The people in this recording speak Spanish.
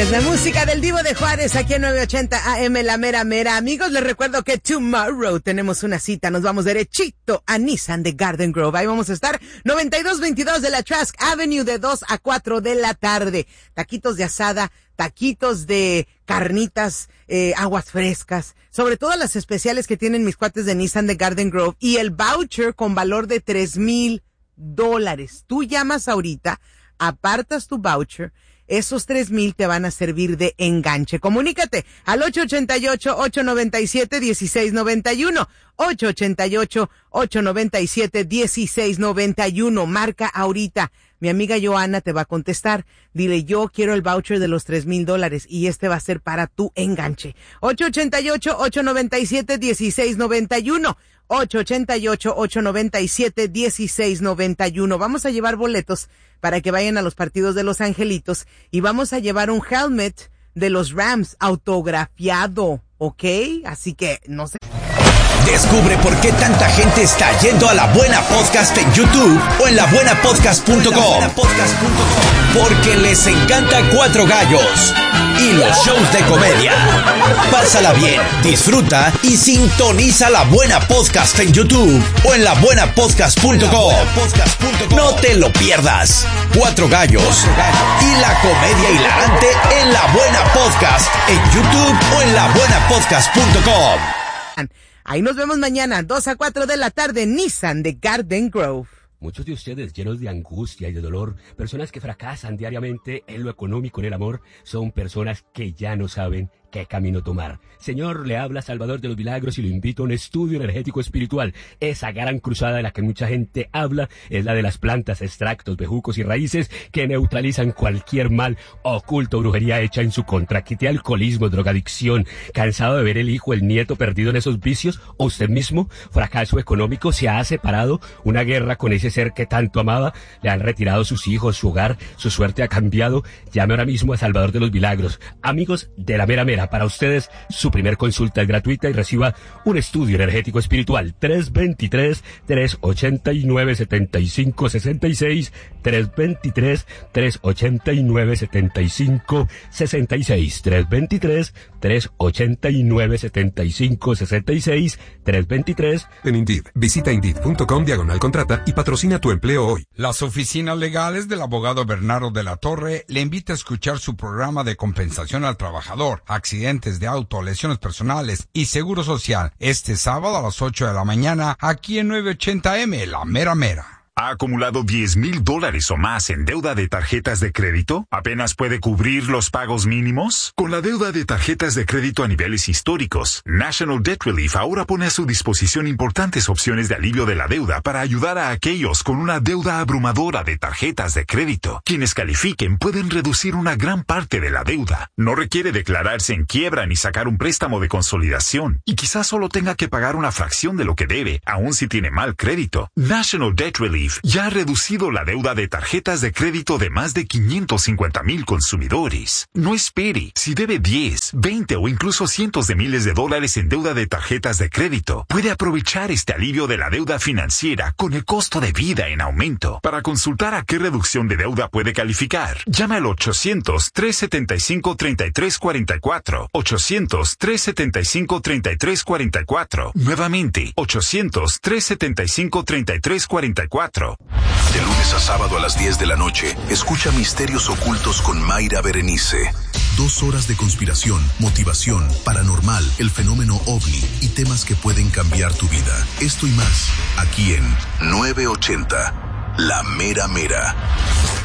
Es la música del Divo de Juárez aquí en 980 AM, la mera mera. Amigos, les recuerdo que tomorrow tenemos una cita. Nos vamos derechito a Nissan de Garden Grove. Ahí vamos a estar 9222 de la Trask Avenue de 2 a 4 de la tarde. Taquitos de asada, taquitos de carnitas, aguas frescas, sobre todo las especiales que tienen mis cuates de Nissan de Garden Grove y el voucher con valor de $3,000. Tú llamas ahorita, apartas tu voucher. Esos $3,000 te van a servir de enganche. Comunícate al 888-897-1691. 888-897-1691. Marca ahorita. Mi amiga Joana te va a contestar. Dile, yo quiero el voucher de los $3,000 y este va a ser para tu enganche. 888-897-1691. 888-897-1691. Vamos a llevar boletos para que vayan a los partidos de Los Angelitos y vamos a llevar un helmet de los Rams autografiado, ¿ok? Así que no sé. Descubre por qué tanta gente está yendo a La Buena Podcast en YouTube o en labuenapodcast.com. Porque les encanta Cuatro Gallos y los shows de comedia. Pásala bien, disfruta y sintoniza La Buena Podcast en YouTube o en labuenapodcast.com. No te lo pierdas. Cuatro Gallos y la comedia hilarante en La Buena Podcast en YouTube o en labuenapodcast.com. Ahí nos vemos mañana, 2 a 4 de la tarde, Nissan de Garden Grove. Muchos de ustedes llenos de angustia y de dolor, personas que fracasan diariamente en lo económico, en el amor, son personas que ya no saben qué camino tomar. Señor, le habla Salvador de los Milagros y lo invito a un estudio energético espiritual. Esa gran cruzada de la que mucha gente habla es la de las plantas, extractos, bejucos y raíces que neutralizan cualquier mal oculto, brujería hecha en su contra. Quite alcoholismo, drogadicción, cansado de ver el hijo, el nieto perdido en esos vicios, o usted mismo, fracaso económico, se ha separado, una guerra con ese ser que tanto amaba, le han retirado sus hijos, su hogar, su suerte ha cambiado. Llame ahora mismo a Salvador de los Milagros. Amigos de la mera mera, para ustedes su primer consulta es gratuita y reciba un estudio energético espiritual. 323-389-7566, 323-389-7566, 323-389-7566, 323. En Indeed, visita Indeed.com/contrata y patrocina tu empleo hoy. Las oficinas legales del abogado Bernardo de la Torre le invita a escuchar su programa de compensación al trabajador, accidentes de auto, lesiones personales y seguro social, este sábado a las 8 de la mañana, aquí en 980M, la mera mera. ¿Ha acumulado $10,000 o más en deuda de tarjetas de crédito? ¿Apenas puede cubrir los pagos mínimos? Con la deuda de tarjetas de crédito a niveles históricos, National Debt Relief ahora pone a su disposición importantes opciones de alivio de la deuda para ayudar a aquellos con una deuda abrumadora de tarjetas de crédito. Quienes califiquen pueden reducir una gran parte de la deuda. No requiere declararse en quiebra ni sacar un préstamo de consolidación. Y quizás solo tenga que pagar una fracción de lo que debe, aun si tiene mal crédito. National Debt Relief ya ha reducido la deuda de tarjetas de crédito de más de 550,000 consumidores. No espere. Si debe 10, 20 o incluso cientos de miles de dólares en deuda de tarjetas de crédito, puede aprovechar este alivio de la deuda financiera con el costo de vida en aumento. Para consultar a qué reducción de deuda puede calificar, llame al 800-375-3344. 800-375-3344. Nuevamente, 800-375-3344. De lunes a sábado a las 10 de la noche, escucha Misterios Ocultos con Mayra Berenice. 2 horas de conspiración, motivación, paranormal, el fenómeno OVNI y temas que pueden cambiar tu vida. Esto y más, aquí en 980, La Mera Mera.